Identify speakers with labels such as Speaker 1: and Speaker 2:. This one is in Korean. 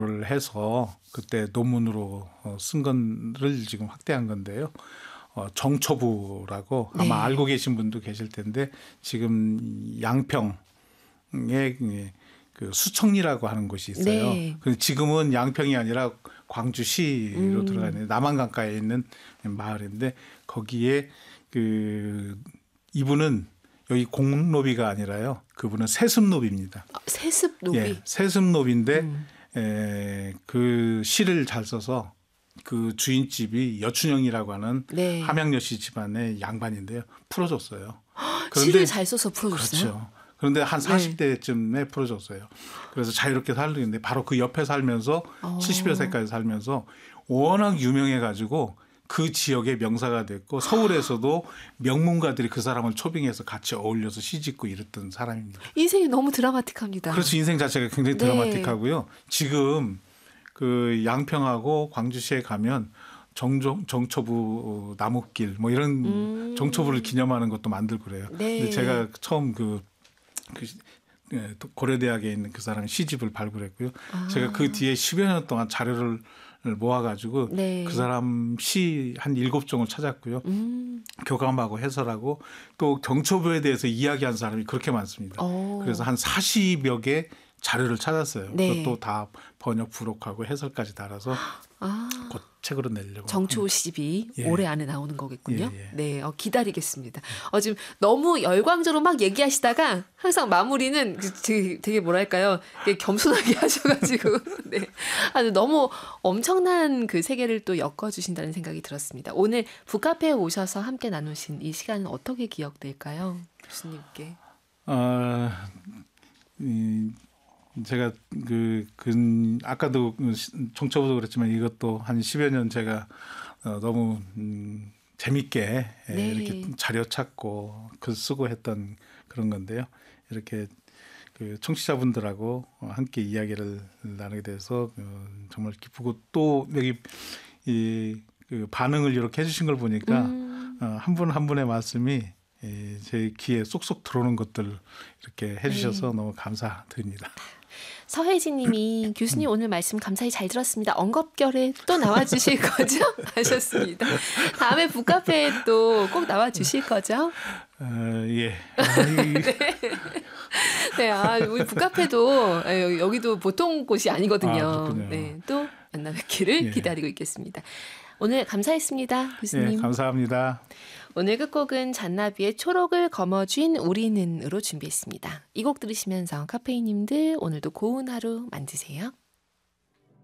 Speaker 1: 해서 그때 논문으로 쓴 건를 지금 확대한 건데요. 정초부라고
Speaker 2: 네.
Speaker 1: 아마 알고 계신 분도 계실 텐데 지금 양평에 그 수청리라고 하는 곳이 있어요.
Speaker 2: 네.
Speaker 1: 근데 지금은 양평이 아니라 광주시로 들어가는 남한강가에 있는 마을인데 거기에 그 이분은 여기 공노비가 아니라요. 그분은 세습노비입니다.
Speaker 2: 세습노비.
Speaker 1: 예, 세습노비인데 그 시를 잘 써서 그 주인집이 여춘영이라고 하는
Speaker 2: 네.
Speaker 1: 함양여씨 집안의 양반인데요. 풀어줬어요.
Speaker 2: 시를 잘 써서 풀어줬어요.
Speaker 1: 그렇죠. 그런데 한 40대쯤에 풀어줬어요. 그래서 자유롭게 살는데 바로 그 옆에 살면서 70여 세까지 살면서 워낙 유명해가지고 그 지역의 명사가 됐고 서울에서도 명문가들이 그 사람을 초빙해서 같이 어울려서 시짓고 이랬던 사람입니다.
Speaker 2: 인생이 너무 드라마틱합니다.
Speaker 1: 그렇죠. 인생 자체가 굉장히 드라마틱하고요. 지금 그 양평하고 광주시에 가면 정초부 나무길 뭐 이런 정초부를 기념하는 것도 만들고 그래요.
Speaker 2: 네.
Speaker 1: 근데 제가 처음 고려대학에 있는 그 사람의 시집을 발굴했고요. 제가 그 뒤에 10여 년 동안 자료를 모아가지고
Speaker 2: 네.
Speaker 1: 그 사람 시 한 7종을 찾았고요. 교감하고 해설하고 또 정초부에 대해서 이야기한 사람이 그렇게 많습니다. 그래서 한 40여 개 자료를 찾았어요.
Speaker 2: 네.
Speaker 1: 그것도 다 번역, 부록하고 해설까지 달아서 곧 책으로 내려고.
Speaker 2: 정초부 시집이
Speaker 1: 예.
Speaker 2: 올해 안에 나오는 거겠군요.
Speaker 1: 예, 예.
Speaker 2: 네, 기다리겠습니다. 지금 너무 열광적으로 막 얘기하시다가 항상 마무리는 되게 뭐랄까요, 되게 겸손하게 하셔가지고 네, 너무 엄청난 그 세계를 또 엮어주신다는 생각이 들었습니다. 오늘 북카페에 오셔서 함께 나누신 이 시간은 어떻게 기억될까요, 교수님께?
Speaker 1: 제가 아까도 정초부도 그랬지만 이것도 한 10여 년 제가 너무 재밌게
Speaker 2: 네.
Speaker 1: 이렇게 자료 찾고 글 쓰고 했던 그런 건데요. 이렇게 그 청취자분들하고 함께 이야기를 나누게 돼서 정말 기쁘고 또 여기 그 반응을 이렇게 해주신 걸 보니까 한 분 한 분의 말씀이 제 귀에 쏙쏙 들어오는 것들 이렇게 해주셔서 너무 감사드립니다.
Speaker 2: 서혜진 님이 교수님 오늘 말씀 감사히 잘 들었습니다. 언급결에 또 나와주실 거죠? 하셨습니다. 다음에 북카페에 또 꼭 나와주실 거죠?
Speaker 1: 예.
Speaker 2: 네, 우리 북카페도 여기도 보통 곳이 아니거든요. 네, 또 만나 뵙기를 기다리고 있겠습니다. 오늘 감사했습니다, 교수님.
Speaker 1: 네, 감사합니다.
Speaker 2: 오늘 끝곡은 잔나비의 초록을 거머쥔 우리는으로 준비했습니다. 이 곡 들으시면서 카페인님들 오늘도 고운 하루 만드세요.